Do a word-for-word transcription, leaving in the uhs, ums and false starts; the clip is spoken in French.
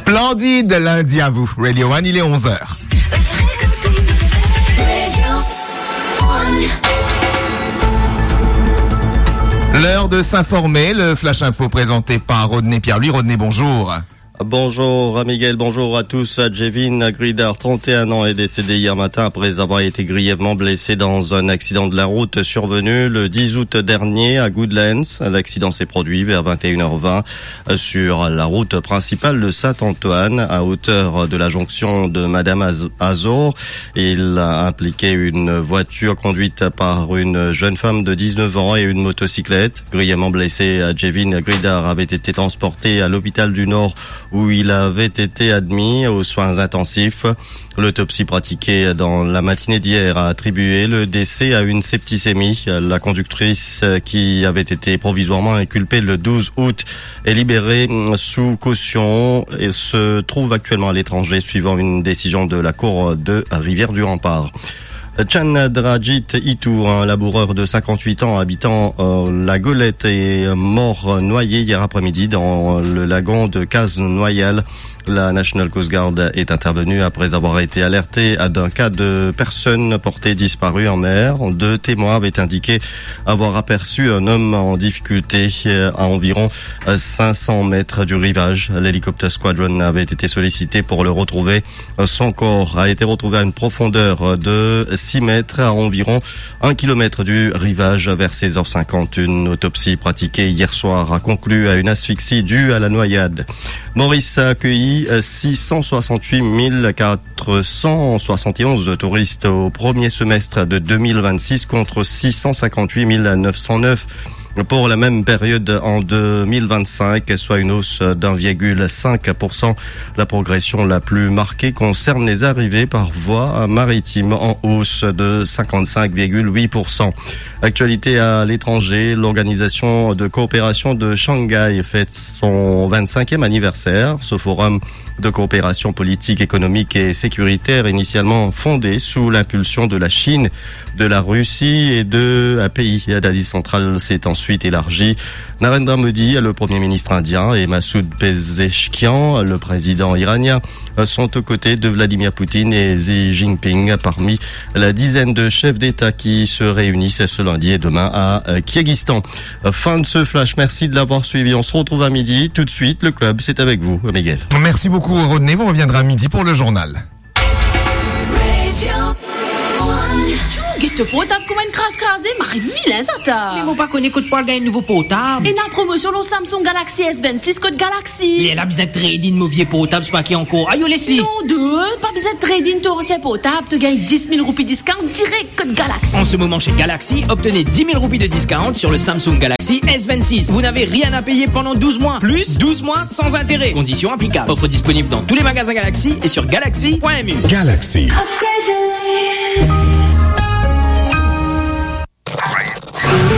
Splendide lundi à vous. Radio One, il est onze heures. L'heure de s'informer, le Flash Info présenté par Rodney Pierre-Louis. Rodney, bonjour. Bonjour Miguel, bonjour à tous. Jevin Gridar, trente et un ans, est décédé hier matin après avoir été grièvement blessé dans un accident de la route survenu le dix août dernier à Goodlands. L'accident s'est produit vers vingt et une heures vingt sur la route principale de Saint-Antoine à hauteur de la jonction de Madame Azor. Il a impliqué une voiture conduite par une jeune femme de dix-neuf ans et une motocyclette. Grièvement blessé, Jevin Gridar avait été transporté à l'hôpital du Nord où il avait été admis aux soins intensifs. L'autopsie pratiquée dans la matinée d'hier a attribué le décès à une septicémie. La conductrice, qui avait été provisoirement inculpée le douze août, est libérée sous caution et se trouve actuellement à l'étranger suivant une décision de la Cour de Rivière-du-Rempart. Chandrajit Itour, un laboureur de cinquante-huit ans habitant euh, la Golette, est mort noyé hier après-midi dans le lagon de Cazes-Noyal. La National Coast Guard est intervenue après avoir été alertée d'un cas de personnes portées disparues en mer. Deux témoins avaient indiqué avoir aperçu un homme en difficulté à environ cinq cents mètres du rivage. L'hélicoptère Squadron avait été sollicité pour le retrouver. Son corps a été retrouvé à une profondeur de six mètres, à environ un kilomètre du rivage vers seize heures cinquante. Une autopsie pratiquée hier soir a conclu à une asphyxie due à la noyade. Maurice a accueilli six cent soixante-huit mille quatre cent soixante et onze touristes au premier semestre de deux mille vingt-six contre six cent cinquante-huit mille neuf cent neuf pour la même période en deux mille vingt-cinq, soit une hausse d'un virgule cinq pour cent. La progression la plus marquée concerne les arrivées par voie maritime en hausse de cinquante-cinq virgule huit pour cent. Actualité à l'étranger, l'organisation de coopération de Shanghai fête son vingt-cinquième anniversaire. Ce forum de coopération politique, économique et sécuritaire, initialement fondé sous l'impulsion de la Chine, de la Russie et de un pays d'Asie centrale, s'est ensuite élargi. Narendra Modi, le premier ministre indien, et Massoud Pezeshkian, le président iranien, sont aux côtés de Vladimir Poutine et Xi Jinping parmi la dizaine de chefs d'État qui se réunissent ce lundi et demain à Kyrgyzstan. Fin de ce flash, merci de l'avoir suivi. On se retrouve à midi. Tout de suite, le club, c'est avec vous, Miguel. Merci beaucoup, Rodney. Vous reviendrez à midi pour le journal. Te potable comme une crasse crasée, marie vilain ça t'a. Mais mon pas qu'on écoute pas le gars nouveau potable. Et la promotion le Samsung Galaxy S vingt-six code Galaxy. Les la bizette trading mauvais potable, c'est pas qui encore. Aïe, Leslie. Non, deux, pas bizette trading ton ancien potable, te gagne dix mille roupies discount direct code Galaxy. En ce moment chez Galaxy, obtenez dix mille roupies de discount sur le Samsung Galaxy S vingt-six. Vous n'avez rien à payer pendant douze mois. Plus douze mois sans intérêt. Conditions applicables. Offre disponible dans tous les magasins Galaxy et sur galaxy point m u. Galaxy.